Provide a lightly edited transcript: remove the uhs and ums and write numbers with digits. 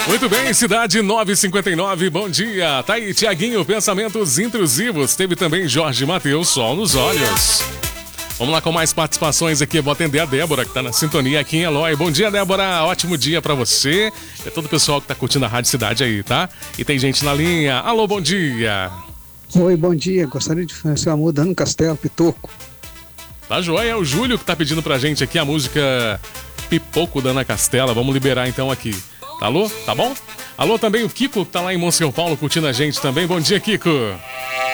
Muito bem, Cidade 959, bom dia. Tá aí, Tiaguinho, pensamentos intrusivos. Teve também Jorge Mateus, sol nos olhos. Vamos lá com mais participações aqui. Vou atender a Débora, que tá na sintonia aqui em Eloy. Bom dia, Débora. Ótimo dia pra você. É todo o pessoal que tá curtindo a Rádio Cidade aí, tá? E tem gente na linha. Alô, bom dia. Oi, bom dia. Gostaria de fazer uma muda no Castelo Pitoco. Tá joia, é o Júlio que tá pedindo pra gente aqui a música Pipoco da Ana Castela. Vamos liberar então aqui. Alô, tá bom? Alô também o Kiko, que tá lá em Monsenhor Paulo curtindo a gente também. Bom dia, Kiko.